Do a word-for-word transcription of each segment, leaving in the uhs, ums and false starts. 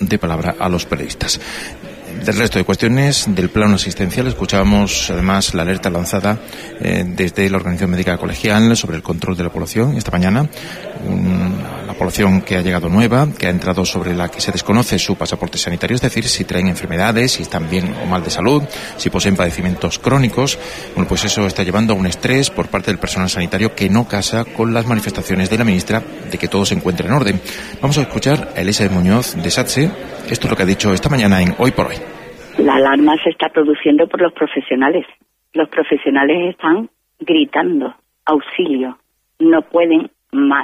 de palabra a los periodistas. Del resto de cuestiones del plano asistencial escuchábamos además la alerta lanzada eh, desde la Organización Médica Colegial sobre el control de la población esta mañana. Una, la población que ha llegado nueva, que ha entrado sobre la que se desconoce su pasaporte sanitario, es decir, si traen enfermedades, si están bien o mal de salud, si poseen padecimientos crónicos. Bueno, pues eso está llevando a un estrés por parte del personal sanitario que no casa con las manifestaciones de la ministra de que todo se encuentre en orden. Vamos a escuchar a Elisa Muñoz de SATSE. Esto es lo que ha dicho esta mañana en Hoy por Hoy. La alarma se está produciendo por los profesionales. Los profesionales están gritando auxilio. No pueden más.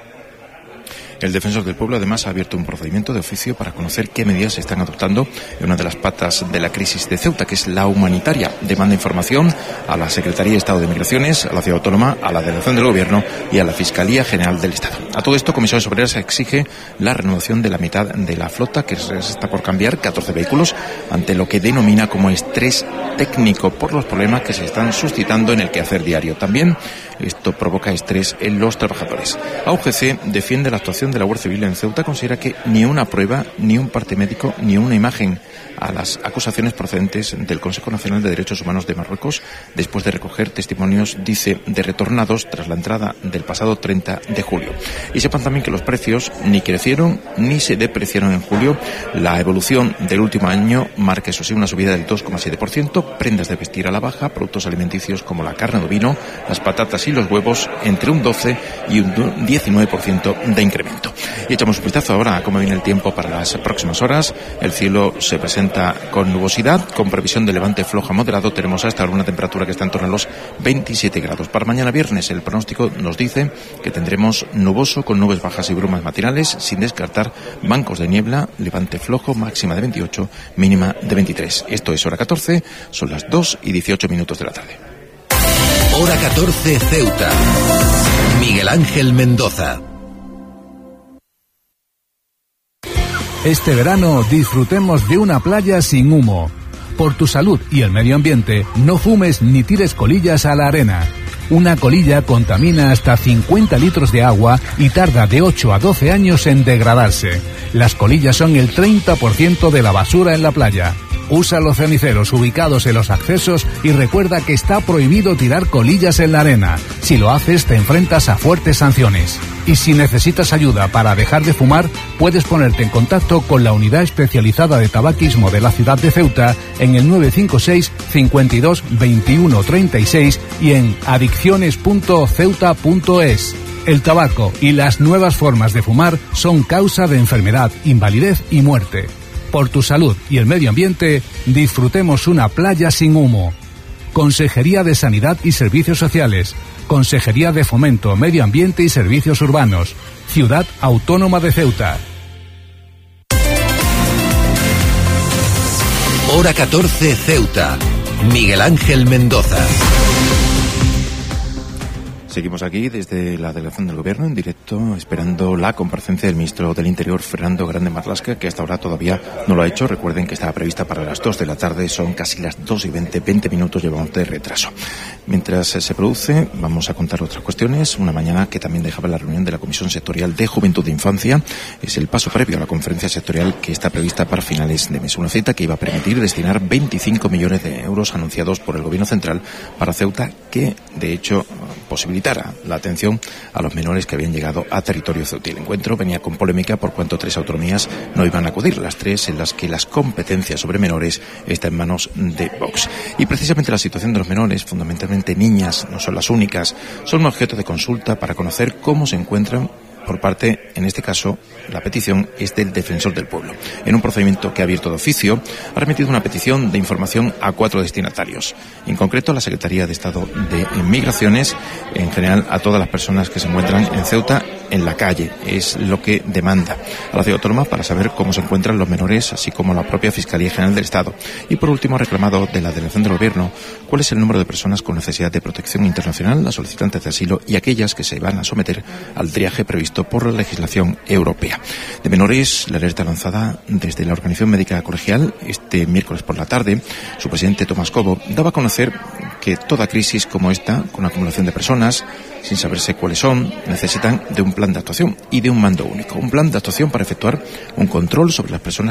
El Defensor del Pueblo además ha abierto un procedimiento de oficio para conocer qué medidas se están adoptando en una de las patas de la crisis de Ceuta, que es la humanitaria. Demanda información a la Secretaría de Estado de Migraciones, a la Ciudad Autónoma, a la Delegación del Gobierno y a la Fiscalía General del Estado. A todo esto, Comisiones Obreras exige la renovación de la mitad de la flota, que se está por cambiar, catorce vehículos, ante lo que denomina como estrés técnico por los problemas que se están suscitando en el quehacer diario. También esto provoca estrés en los trabajadores. A U G C defiende la actuación de la Guardia Civil en Ceuta, considera que ni una prueba, ni un parte médico, ni una imagen a las acusaciones procedentes del Consejo Nacional de Derechos Humanos de Marruecos, después de recoger testimonios, dice, de retornados tras la entrada del pasado treinta de julio. Y sepan también que los precios ni crecieron ni se depreciaron en julio. La evolución del último año marca, eso sí, una subida del dos coma siete por ciento, prendas de vestir a la baja, productos alimenticios como la carne de ovino, las patatas y los huevos entre un doce y un diecinueve por ciento de incremento. Y echamos un vistazo ahora a cómo viene el tiempo para las próximas horas. El cielo se presenta con nubosidad, con previsión de levante flojo a moderado. Tenemos hasta ahora una temperatura que está en torno a los veintisiete grados. Para mañana viernes el pronóstico nos dice que tendremos nuboso con nubes bajas y brumas matinales, sin descartar bancos de niebla, levante flojo, máxima de veintiocho, mínima de veintitrés. Esto es hora catorce, son las dos y dieciocho minutos de la tarde. Hora catorce, Ceuta. Miguel Ángel Mendoza. Este verano disfrutemos de una playa sin humo. Por tu salud y el medio ambiente, no fumes ni tires colillas a la arena. Una colilla contamina hasta cincuenta litros de agua y tarda de ocho a doce años en degradarse. Las colillas son el treinta por ciento de la basura en la playa. Usa los ceniceros ubicados en los accesos y recuerda que está prohibido tirar colillas en la arena. Si lo haces, te enfrentas a fuertes sanciones. Y si necesitas ayuda para dejar de fumar, puedes ponerte en contacto con la Unidad Especializada de Tabaquismo de la ciudad de Ceuta en el nueve cinco seis, cincuenta y dos, veintiuno, treinta y seis y en adicciones punto ceuta punto es. El tabaco y las nuevas formas de fumar son causa de enfermedad, invalidez y muerte. Por tu salud y el medio ambiente, disfrutemos una playa sin humo. Consejería de Sanidad y Servicios Sociales. Consejería de Fomento, Medio Ambiente y Servicios Urbanos. Ciudad Autónoma de Ceuta. Hora catorce, Ceuta. Miguel Ángel Mendoza. Seguimos aquí desde la Delegación del Gobierno en directo, esperando la comparecencia del ministro del Interior, Fernando Grande Marlaska, que hasta ahora todavía no lo ha hecho. Recuerden que estaba prevista para las dos de la tarde, son casi las dos y veinte, veinte minutos llevamos de retraso. Mientras se produce, vamos a contar otras cuestiones. Una mañana que también dejaba la reunión de la Comisión Sectorial de Juventud e Infancia. Es el paso previo a la conferencia sectorial que está prevista para finales de mes. Una cita que iba a permitir destinar veinticinco millones de euros anunciados por el Gobierno Central para Ceuta, que de hecho posibilitara la atención a los menores que habían llegado a territorio ceutí. El encuentro venía con polémica por cuanto tres autonomías no iban a acudir, las tres en las que las competencias sobre menores están en manos de Vox. Y precisamente la situación de los menores, fundamentalmente niñas, no son las únicas, son un objeto de consulta para conocer cómo se encuentran por parte, en este caso, la petición es del Defensor del Pueblo. En un procedimiento que ha abierto de oficio, ha remitido una petición de información a cuatro destinatarios. En concreto, a la Secretaría de Estado de Migraciones, en general a todas las personas que se encuentran en Ceuta en la calle. Es lo que demanda a la Ciudad Autónoma para saber cómo se encuentran los menores, así como la propia Fiscalía General del Estado. Y por último, ha reclamado de la Delegación del Gobierno cuál es el número de personas con necesidad de protección internacional, las solicitantes de asilo y aquellas que se van a someter al triaje previsto por la legislación europea. De menores, la alerta lanzada desde la Organización Médica Colegial este miércoles por la tarde, su presidente Tomás Cobo daba a conocer que toda crisis como esta, con acumulación de personas, sin saberse cuáles son, necesitan de un plan de actuación y de un mando único. Un plan de actuación para efectuar un control sobre las personas